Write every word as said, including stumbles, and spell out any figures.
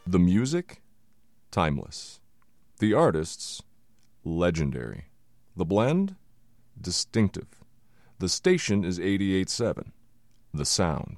The music, timeless. The artists, legendary. The blend, distinctive. The station is eighty-eight point seven. The sound,